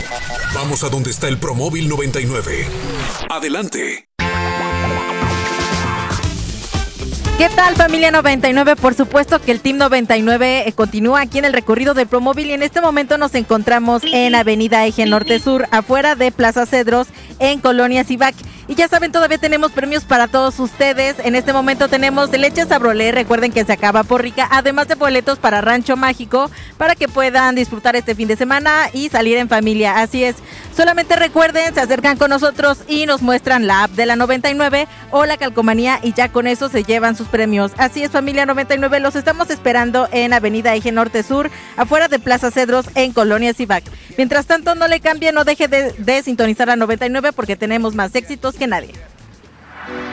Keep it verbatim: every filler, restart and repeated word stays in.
Vamos a donde está el Promóvil noventa y nueve. Adelante. ¿Qué tal, familia noventa y nueve? Por supuesto que el Team noventa y nueve eh, continúa aquí en el recorrido del Promóvil y en este momento nos encontramos en Avenida Eje Norte Sur, afuera de Plaza Cedros, en Colonia Cibac. Y ya saben, todavía tenemos premios para todos ustedes. En este momento tenemos de leche Sabrolé, recuerden que se acaba por rica, además de boletos para Rancho Mágico, para que puedan disfrutar este fin de semana y salir en familia. Así es, solamente recuerden, se acercan con nosotros y nos muestran la app de la noventa y nueve o la calcomanía y ya con eso se llevan sus premios. Así es, familia noventa y nueve, los estamos esperando en Avenida Eje Norte Sur, afuera de Plaza Cedros, en Colonia Cibac. Mientras tanto, no le cambie, no deje de, de sintonizar la noventa y nueve porque tenemos más éxitos que nadie.